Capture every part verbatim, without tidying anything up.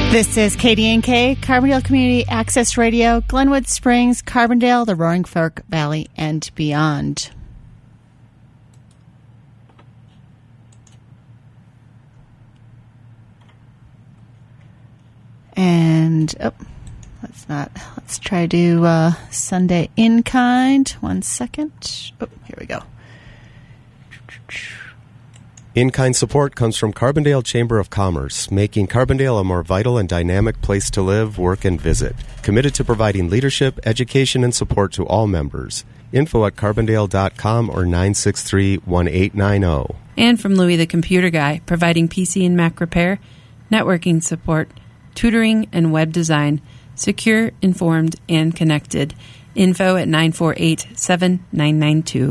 This is K D N K, Carbondale Community Access Radio, Glenwood Springs, Carbondale, the Roaring Fork Valley, and beyond. And, oh, let's not, let's try to do uh, Sunday in kind. One second. Oh, here we go. In-kind support comes from Carbondale Chamber of Commerce, making Carbondale a more vital and dynamic place to live, work, and visit. Committed to providing leadership, education, and support to all members. Info at carbondale dot com or nine six three, one eight nine zero. And from Louie the Computer Guy, providing P C and Mac repair, networking support, tutoring, and web design. Secure, informed, and connected. Info at nine four eight, seven nine nine two.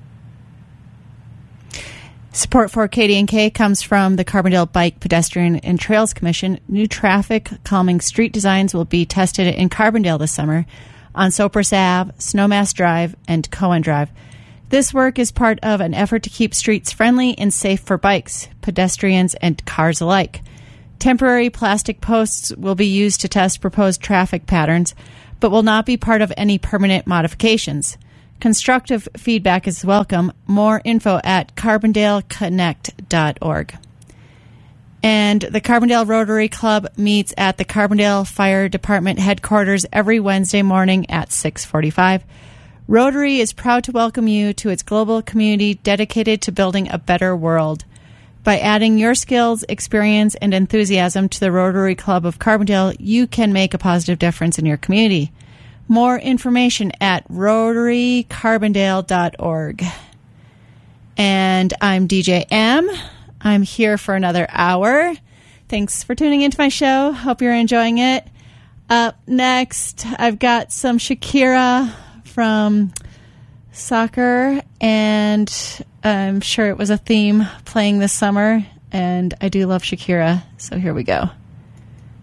Support for K D N K comes from the Carbondale Bike, Pedestrian, and Trails Commission. New traffic calming street designs will be tested in Carbondale this summer on Sopris Avenue, Snowmass Drive, and Cohen Drive. This work is part of an effort to keep streets friendly and safe for bikes, pedestrians, and cars alike. Temporary plastic posts will be used to test proposed traffic patterns, but will not be part of any permanent modifications. Constructive feedback is welcome. More info at carbondale connect dot org. And the Carbondale Rotary Club meets at the Carbondale Fire Department headquarters every Wednesday morning at six forty-five. Rotary is proud to welcome you to its global community dedicated to building a better world. By adding your skills, experience, and enthusiasm to the Rotary Club of Carbondale, you can make a positive difference in your community. More information at rotary carbondale dot org. And I'm D J M. I'm here for another hour. Thanks for tuning into my show. Hope you're enjoying it. Up next, I've got some Shakira from soccer, and I'm sure it was a theme playing this summer, and I do love Shakira, so here we go.